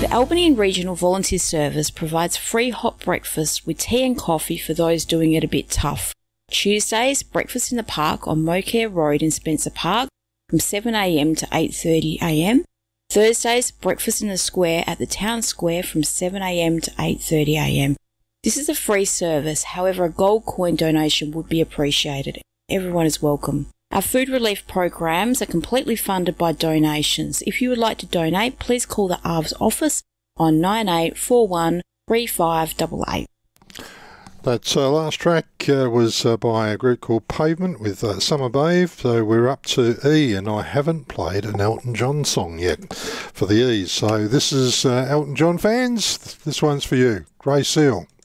The Albany Regional Volunteer Service provides free hot breakfast with tea and coffee for those doing it a bit tough. Tuesdays, breakfast in the park on Mocare Road in Spencer Park from 7am to 8:30am. Thursdays, breakfast in the square at the town square from 7am to 8:30am. This is a free service, however a gold coin donation would be appreciated. Everyone is welcome. Our food relief programs are completely funded by donations. If you would like to donate, please call the ARVS office on 9841 3588. That last track was by a group called Pavement with Summer Babe. So we're up to E, and I haven't played an Elton John song yet for the E's. So this is Elton John fans. This one's for you. Grey Seal.